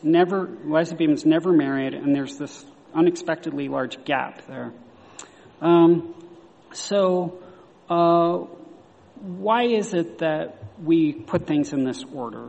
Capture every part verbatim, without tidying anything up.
never, Eliza Beeman's never married, and there's this unexpectedly large gap there. Um, so, uh, why is it that we put things in this order?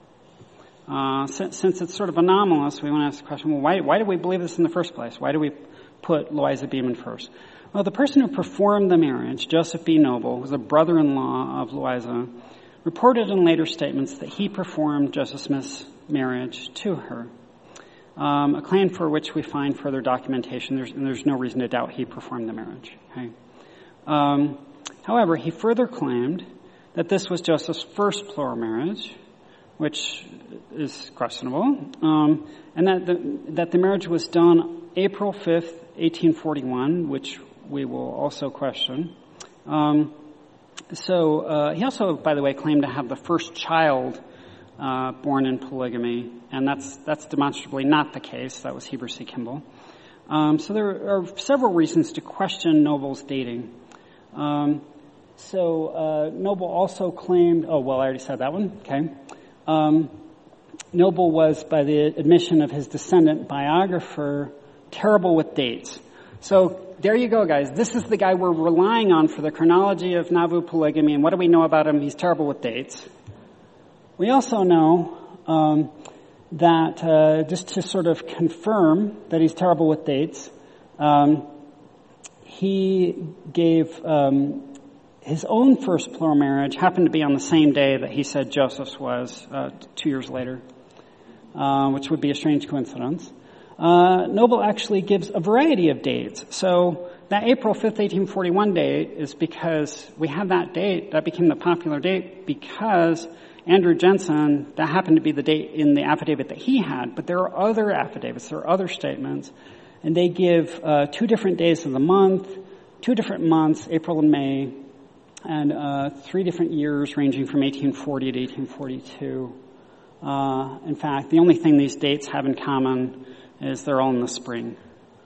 Uh, since, since it's sort of anomalous, we want to ask the question, well, why, why do we believe this in the first place? Why do we put Eliza Beeman first? Well, the person who performed the marriage, Joseph B. Noble, was a brother-in-law of Eliza, reported in later statements that he performed Joseph Smith's marriage to her, um, a claim for which we find further documentation. There's, and there's no reason to doubt he performed the marriage. Okay? Um, however, he further claimed that this was Joseph's first plural marriage, which is questionable, um, and that the, that the marriage was done April fifth, eighteen forty-one, which we will also question. Um, so uh, he also, by the way, claimed to have the first child uh, born in polygamy, and that's that's demonstrably not the case. That was Heber C. Kimball. Um, so there are several reasons to question Noble's dating. Um, so uh, Noble also claimed, oh, well, I already said that one, okay. Um, Noble was, by the admission of his descendant biographer, terrible with dates. So there you go, guys. This is the guy we're relying on for the chronology of Nauvoo polygamy, and what do we know about him? He's terrible with dates. We also know um, that, uh, just to sort of confirm that he's terrible with dates, um, he gave um, his own first plural marriage happened to be on the same day that he said Joseph's was, uh, two years later, uh, which would be a strange coincidence. Uh, Noble actually gives a variety of dates. So that April fifth, eighteen forty-one date is because we had that date, that became the popular date because Andrew Jensen, that happened to be the date in the affidavit that he had, but there are other affidavits, there are other statements, and they give uh, two different days of the month, two different months, April and May, and uh, three different years ranging from eighteen forty to eighteen forty-two. Uh, in fact, the only thing these dates have in common is they're all in the spring.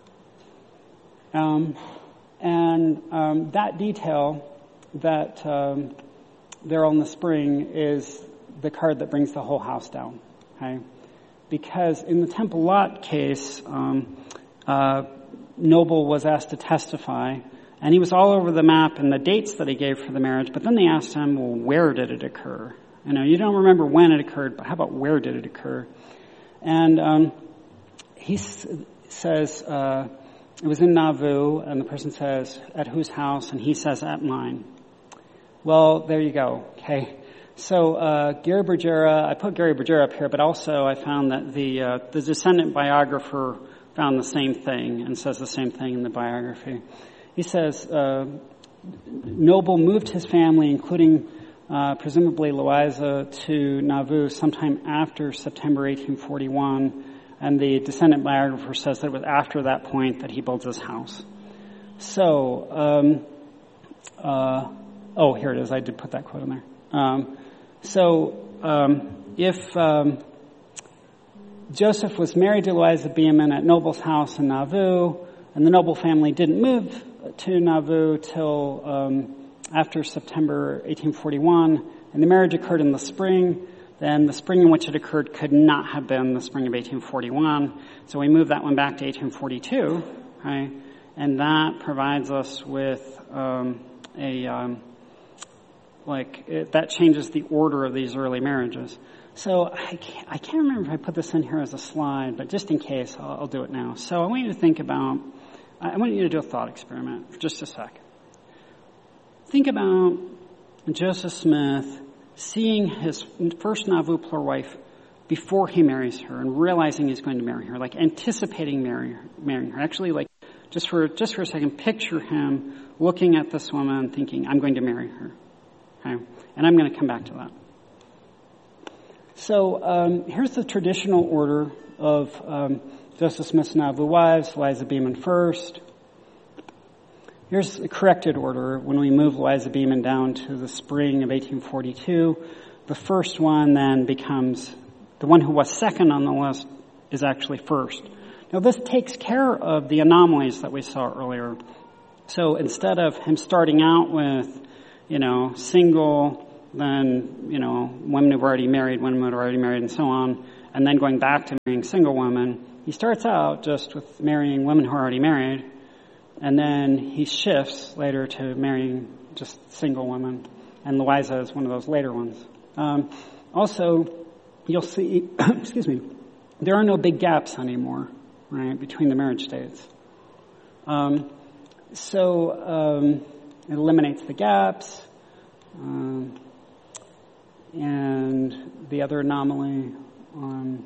Um, and um, that detail, that um, they're all in the spring, is the card that brings the whole house down. Okay? Because in the Temple Lot case, um, uh, Noble was asked to testify, and he was all over the map in the dates that he gave for the marriage, but then they asked him, well, where did it occur? You know, you don't remember when it occurred, but how about where did it occur? And um, he s- says, uh, it was in Nauvoo, and the person says, at whose house? And he says, at mine. Well, there you go, okay? So uh, Gary Bergera, I put Gary Bergera up here, but also I found that the uh, the descendant biographer found the same thing and says the same thing in the biography. He says, uh, Noble moved his family, including uh, presumably Louisa, to Nauvoo sometime after September eighteen forty-one, and the descendant biographer says that it was after that point that he builds his house. So, um, uh, oh, here it is. I did put that quote in there. Um, so, um, if um, Joseph was married to Eliza Beeman at Noble's house in Nauvoo, and the Noble family didn't move to Nauvoo till um, after September eighteen forty-one, and the marriage occurred in the spring, then the spring in which it occurred could not have been the spring of eighteen forty-one. So we move that one back to eighteen forty-two, right? And that provides us with um, a, um, like, it, that changes the order of these early marriages. So I can't, I can't remember if I put this in here as a slide, but just in case, I'll, I'll do it now. So I want you to think about, I want you to do a thought experiment for just a second. Think about Joseph Smith seeing his first Nauvoo plural wife before he marries her and realizing he's going to marry her, like anticipating marrying her, marrying her. Actually, like, just for just for a second, picture him looking at this woman and thinking, I'm going to marry her. Okay? And I'm going to come back to that. So um, here's the traditional order of um, Joseph Smith's Nauvoo wives, Eliza Beeman first. Here's the corrected order when we move Eliza Beeman down to the spring of eighteen forty-two. The first one then becomes, the one who was second on the list is actually first. Now this takes care of the anomalies that we saw earlier. So instead of him starting out with, you know, single, then, you know, women who've already married, women who've already married, and so on, and then going back to marrying single women. He starts out just with marrying women who are already married, and then he shifts later to marrying just single women, and Louisa is one of those later ones. Um, also, you'll see, excuse me, there are no big gaps anymore, right, between the marriage dates. Um, so um, it eliminates the gaps, um, and the other anomaly. Um,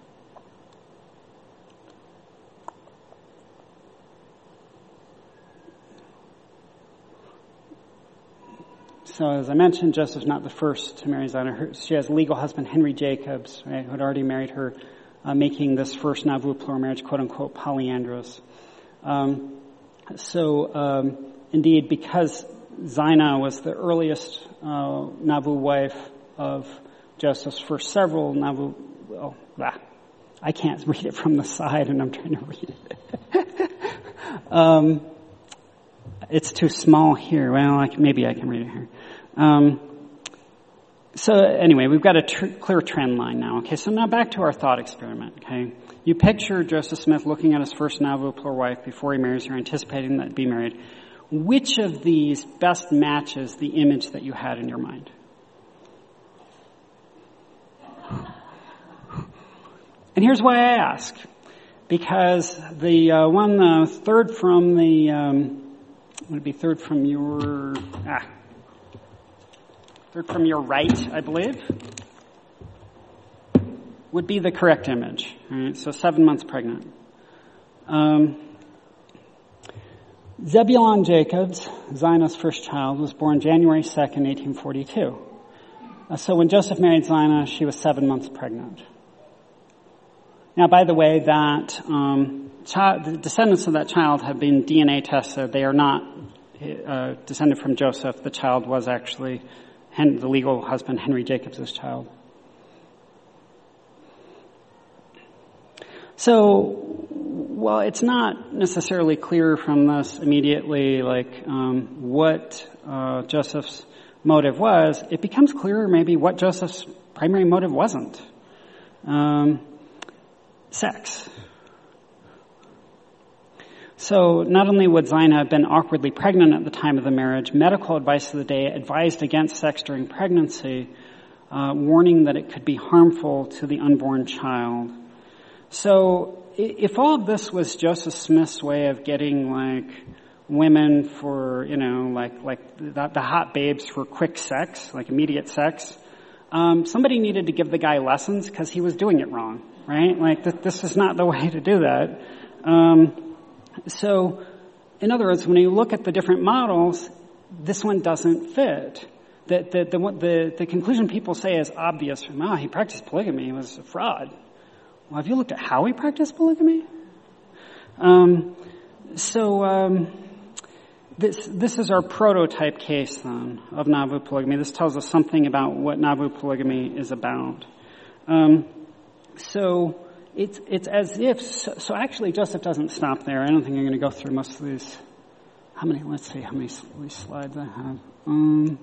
So as I mentioned, Joseph's not the first to marry Zina. Her, she has a legal husband, Henry Jacobs, right, who had already married her, uh, making this first Nauvoo plural marriage, quote-unquote, polyandrous. Um, so, um, indeed, because Zina was the earliest uh, Nauvoo wife of Joseph's first several Nauvoo, well, bah, I can't read it from the side, and I'm trying to read it. um, it's too small here. Well, I can, maybe I can read it here. Um, so anyway, we've got a tr- clear trend line now. Okay, so now back to our thought experiment. Okay, you picture Joseph Smith looking at his first Nauvoo plural wife before he marries her, anticipating that be married. Which of these best matches the image that you had in your mind? And here's why I ask. Because the uh, one uh, third from the, um, would it be third from your, ah, third from your right, I believe, would be the correct image. All right, so seven months pregnant. Um, Zebulon Jacobs, Zina's first child, was born January second, eighteen forty-two. Uh, so when Joseph married Zina, she was seven months pregnant. Now, by the way, that um, child, the descendants of that child have been D N A tested. They are not uh, descended from Joseph. The child was actually Hen- the legal husband, Henry Jacobs' child. So, well, it's not necessarily clear from this immediately, like um, what uh, Joseph's motive was. It becomes clearer maybe what Joseph's primary motive wasn't. Um, sex. So not only would Zina have been awkwardly pregnant at the time of the marriage, medical advice of the day advised against sex during pregnancy, uh, warning that it could be harmful to the unborn child. So if all of this was Joseph Smith's way of getting like women for, you know, like like the, the hot babes for quick sex, like immediate sex, um, somebody needed to give the guy lessons because he was doing it wrong, right? Like th- this is not the way to do that. Um, so, in other words, when you look at the different models, this one doesn't fit. The the the the, the conclusion people say is obvious. From, oh, he practiced polygamy. He was a fraud. Well, have you looked at how he practiced polygamy? Um, so um, this this is our prototype case then of Nauvoo polygamy. This tells us something about what Nauvoo polygamy is about. Um, so it's it's as if so, so. Actually, Joseph doesn't stop there. I don't think I'm going to go through most of these. How many? Let's see how many these slides I have. Um,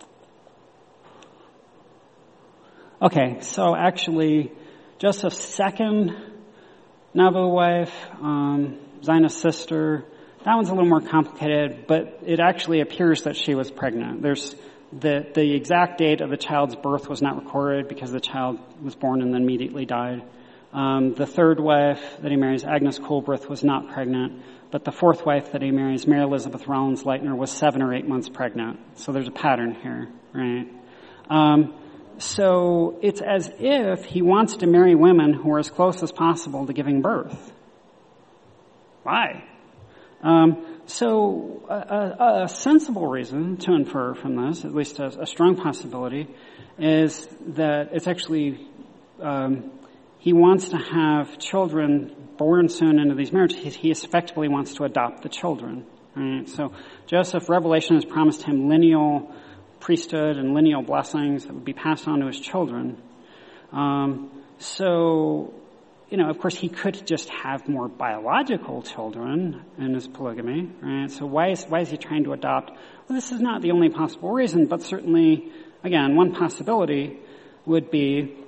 okay, so actually. Joseph's second Nauvoo wife, um, Zina's sister, that one's a little more complicated, but it actually appears that she was pregnant. There's the the exact date of the child's birth was not recorded because the child was born and then immediately died. Um, the third wife that he marries, Agnes Coolbrith, was not pregnant, but the fourth wife that he marries, Mary Elizabeth Rollins Leitner, was seven or eight months pregnant. So there's a pattern here, right? Um, So it's as if he wants to marry women who are as close as possible to giving birth. Why? Um, so a, a, a sensible reason to infer from this, at least a, a strong possibility, is that it's actually um, he wants to have children born soon into these marriages. He, he effectively wants to adopt the children. Right? So Joseph, Revelation has promised him lineal priesthood and lineal blessings that would be passed on to his children. Um, so, you know, of course, he could just have more biological children in his polygamy, right? So why is why is he trying to adopt? Well, this is not the only possible reason, but certainly, again, one possibility would be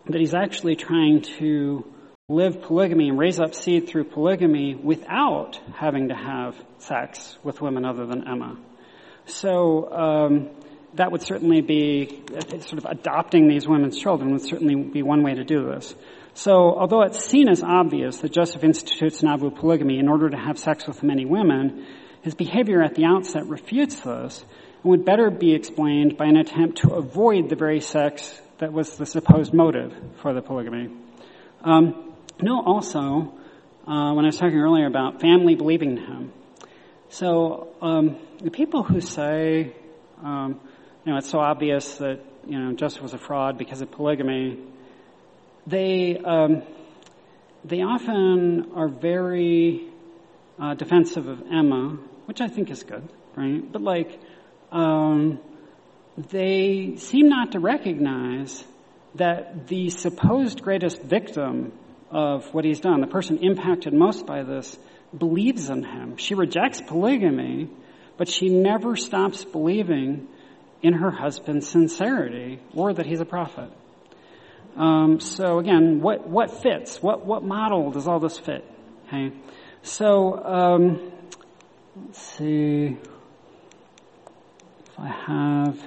that he's actually trying to live polygamy and raise up seed through polygamy without having to have sex with women other than Emma. So um, that would certainly be, sort of adopting these women's children would certainly be one way to do this. So although it's seen as obvious that Joseph institutes nauvoo polygamy in order to have sex with many women, his behavior at the outset refutes this and would better be explained by an attempt to avoid the very sex that was the supposed motive for the polygamy. Um, no, also, uh, when I was talking earlier about family believing in him. So um, the people who say, um, you know, it's so obvious that, you know, Joseph was a fraud because of polygamy, they um, they often are very uh, defensive of Emma, which I think is good, right? But like, um, they seem not to recognize that the supposed greatest victim of what he's done, the person impacted most by this, believes in him. She rejects polygamy, but she never stops believing in her husband's sincerity or that he's a prophet. Um, so again, what, what fits? What, what model does all this fit? Okay. So, um, let's see if I have,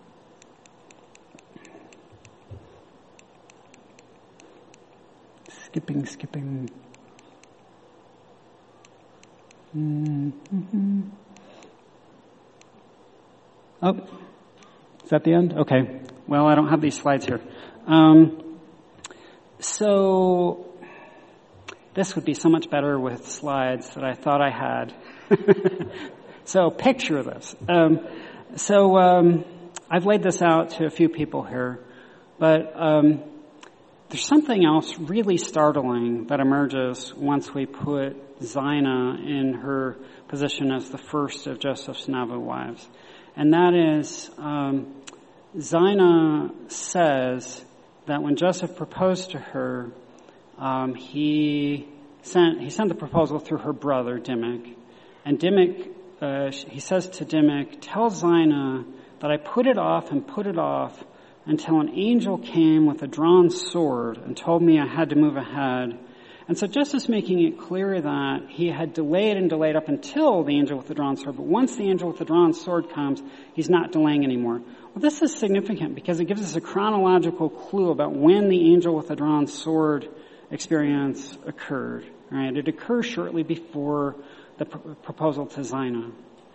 skipping, skipping. Mm-hmm. Oh, is that the end? Okay. Well, I don't have these slides here. Um, so this would be so much better with slides that I thought I had. So picture this. Um, so um, I've laid this out to a few people here, but um, there's something else really startling that emerges once we put Zina in her position as the first of Joseph's nauvoo wives. And that is, um, Zina says that when Joseph proposed to her, um, he sent he sent the proposal through her brother, Dimmick. And Dimmick, uh, he says to Dimmick, tell Zina that I put it off and put it off until an angel came with a drawn sword and told me I had to move ahead. And so Joseph's making it clear that he had delayed and delayed up until the angel with the drawn sword. But once the angel with the drawn sword comes, he's not delaying anymore. Well, this is significant because it gives us a chronological clue about when the angel with the drawn sword experience occurred. Right? It occurs shortly before the pr- proposal to Zina.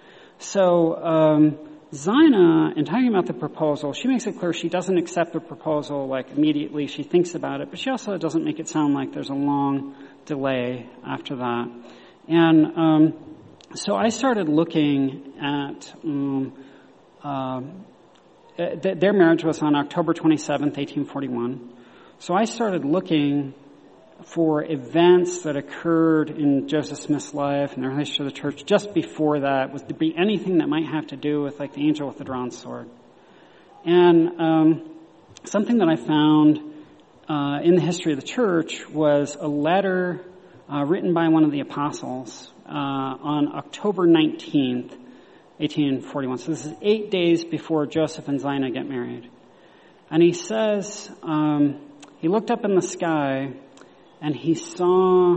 So um, Zina, in talking about the proposal, she makes it clear she doesn't accept the proposal like immediately. She thinks about it, but she also doesn't make it sound like there's a long delay after that. And um, so I started looking at um, uh, th- their marriage was on October twenty-seventh, eighteen forty-one. So I started looking for events that occurred in Joseph Smith's life and their relationship to the church just before that, was to be anything that might have to do with like the angel with the drawn sword. And um, something that I found uh, in the history of the church was a letter uh, written by one of the apostles uh, on October nineteenth, eighteen forty-one. So this is eight days before Joseph and Zina get married. And he says, um, he looked up in the sky and he saw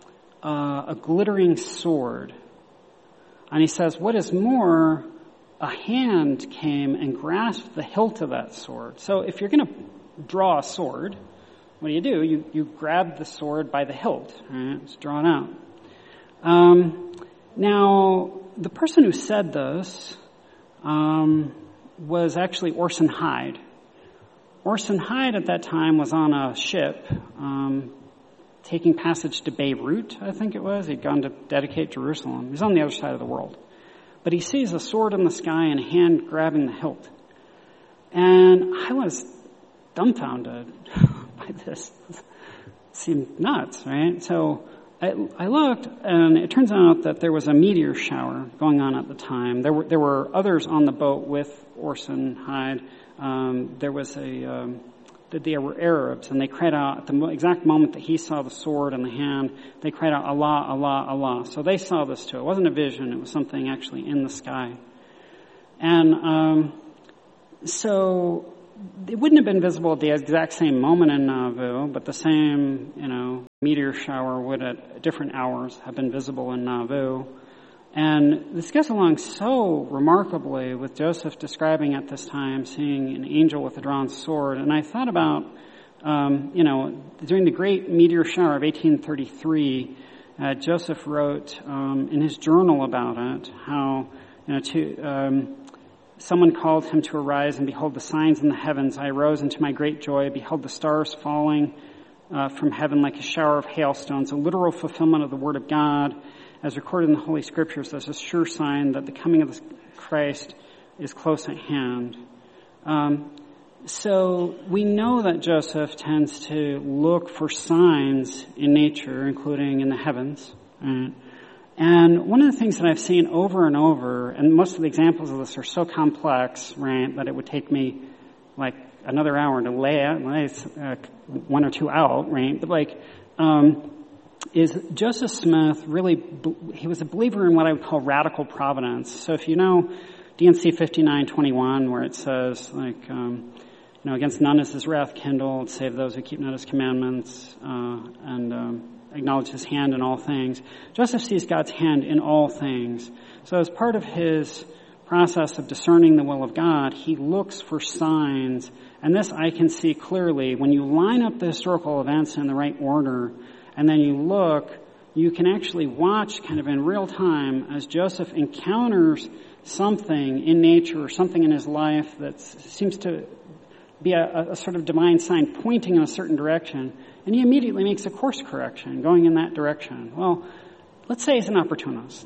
uh, a glittering sword. And he says, what is more, a hand came and grasped the hilt of that sword. So if you're going to draw a sword, what do you do? You, you grab the sword by the hilt. Right? It's drawn out. Um, now, the person who said this um, was actually Orson Hyde. Orson Hyde at that time was on a ship um, taking passage to Beirut, I think it was. He'd gone to dedicate Jerusalem. He's on the other side of the world. But he sees a sword in the sky and a hand grabbing the hilt. And I was dumbfounded by this. It seemed nuts, right? So I, I looked, and it turns out that there was a meteor shower going on at the time. There were there were others on the boat with Orson Hyde. Um, there was a... Um, that they were Arabs, and they cried out at the exact moment that he saw the sword in the hand, they cried out, Allah, Allah, Allah. So they saw this too. It wasn't a vision, it was something actually in the sky. And um, so it wouldn't have been visible at the exact same moment in Nauvoo, but the same, you know, meteor shower would at different hours have been visible in Nauvoo. And this goes along so remarkably with Joseph describing at this time seeing an angel with a drawn sword. And I thought about, um, you know, during the great meteor shower of eighteen thirty-three, uh, Joseph wrote um, in his journal about it how, you know, to um, someone called him to arise and behold the signs in the heavens. I arose into my great joy, beheld the stars falling uh, from heaven like a shower of hailstones, a literal fulfillment of the word of God, as recorded in the Holy Scriptures, as a sure sign that the coming of the Christ is close at hand. Um, so we know that Joseph tends to look for signs in nature, including in the heavens. Right? And one of the things that I've seen over and over, and most of the examples of this are so complex, right, that it would take me like another hour to lay, out, lay uh, one or two out, right? But like, um, is Joseph Smith really, he was a believer in what I would call radical providence. So if you know D and C fifty-nine twenty-one, where it says, like, um, you know, against none is his wrath kindled, save those who keep not his commandments, uh, and um, acknowledge his hand in all things. Joseph sees God's hand in all things. So as part of his process of discerning the will of God, he looks for signs. And this I can see clearly. When you line up the historical events in the right order, and then you look, you can actually watch kind of in real time as Joseph encounters something in nature or something in his life that seems to be a, a sort of divine sign pointing in a certain direction, and he immediately makes a course correction going in that direction. Well, let's say he's an opportunist.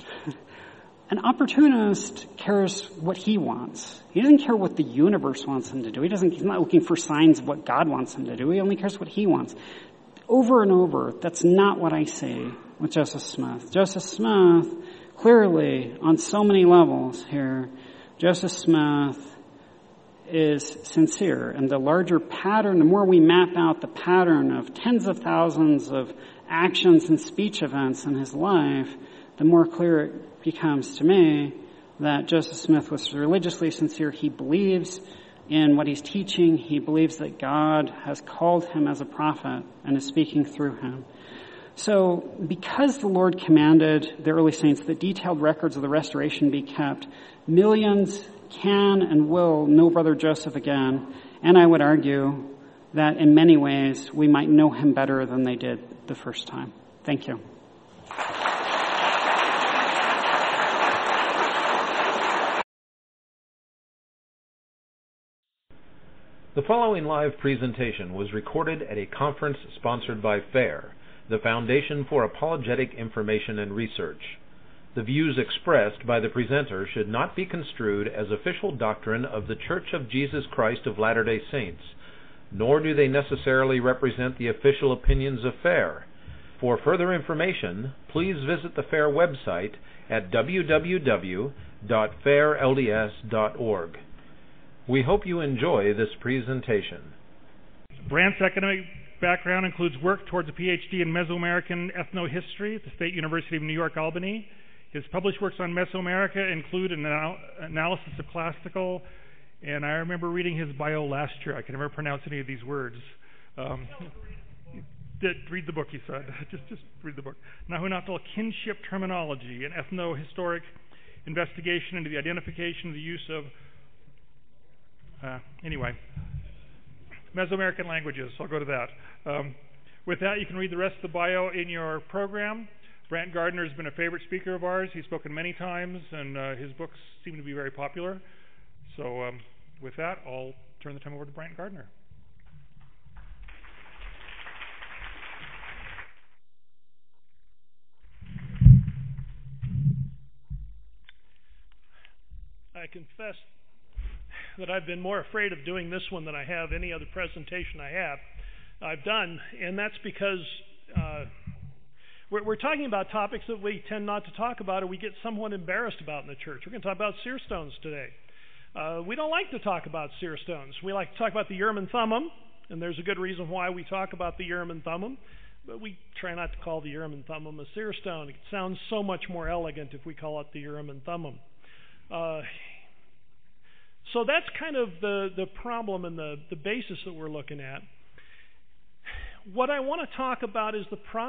An opportunist cares what he wants. He doesn't care what the universe wants him to do. He doesn't, he's not looking for signs of what God wants him to do. He only cares what he wants. Over and over, that's not what I see with Joseph Smith. Joseph Smith, clearly, on so many levels here, Joseph Smith is sincere. And the larger pattern, the more we map out the pattern of tens of thousands of actions and speech events in his life, the more clear it becomes to me that Joseph Smith was religiously sincere. He believes in what he's teaching. He believes that God has called him as a prophet and is speaking through him. So because the Lord commanded the early saints that detailed records of the restoration be kept, millions can and will know Brother Joseph again, and I would argue that in many ways we might know him better than they did the first time. Thank you. The following live presentation was recorded at a conference sponsored by FAIR, the Foundation for Apologetic Information and Research. The views expressed by the presenter should not be construed as official doctrine of the Church of Jesus Christ of Latter-day Saints, nor do they necessarily represent the official opinions of FAIR. For further information, please visit the FAIR website at w w w dot fair l d s dot org. We hope you enjoy this presentation. Brandt's academic background includes work towards a P H D in Mesoamerican ethnohistory at the State University of New York, Albany. His published works on Mesoamerica include an anal- analysis of classical, and I remember reading his bio last year. I can never pronounce any of these words. Um, did, read the book, he said. just, just read the book. Nahuatl kinship terminology, an ethno-historic investigation into the identification of the use of Uh, anyway, Mesoamerican languages, I'll go to that. Um, with that, you can read the rest of the bio in your program. Brant Gardner has been a favorite speaker of ours. He's spoken many times, and uh, his books seem to be very popular. So um, with that, I'll turn the time over to Brant Gardner. I confess that I've been more afraid of doing this one than I have any other presentation I have I've done, and that's because uh, we're, we're talking about topics that we tend not to talk about or we get somewhat embarrassed about in the church. We're going to talk about seer stones today. Uh, we don't like to talk about seer stones. We like to talk about the Urim and Thummim, and there's a good reason why we talk about the Urim and Thummim, but we try not to call the Urim and Thummim a seer stone. It sounds so much more elegant if we call it the Urim and Thummim. Uh, So that's kind of the, the problem and the, the basis that we're looking at. What I want to talk about is the process